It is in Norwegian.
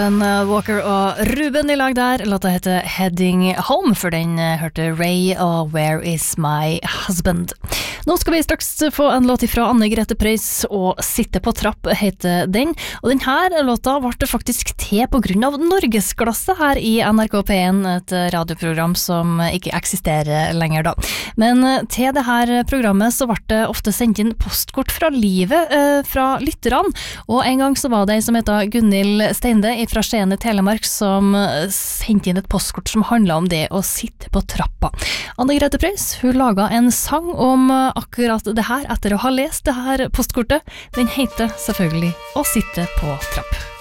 Walker og Ruben I lag der. Låta heter Heading Home, for den hørte Ray og Where Is My Husband. Nå skal vi straks få en låt fra Anne Grete Preus, og Sitte på trapp heter den. Og denne låta ble faktisk til på grunn av Norgesklasse her I NRK P1, et radioprogram som ikke eksisterer lenger da. Men til det her programmet så ble det ofte sendt inn postkort fra livet fra lytterne, og en gang så var det en som heter Gunhild Steinde fra Skien I Telemark som sendte inn et postkort som handlet om det å sitte på trappa. Anne Grete Preus, hun laget en sang om akkurat det her etter å ha lest det her postkortet. Den heter selvfølgelig Å sitte på trapp.